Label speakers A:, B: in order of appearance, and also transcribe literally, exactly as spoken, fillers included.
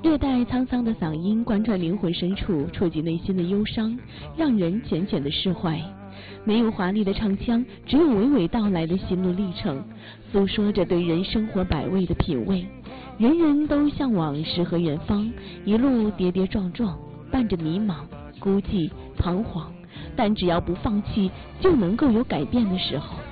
A: 略带沧桑的嗓音贯穿灵魂深处，触及内心的忧伤，让人浅浅的释怀。没有华丽的唱腔，只有娓娓道来的心路历程，诉说着对人生活百味的品味。人人都向往诗和远方，一路跌跌撞撞，伴着迷茫、孤寂、彷徨，但只要不放弃，就能够有改变的时候。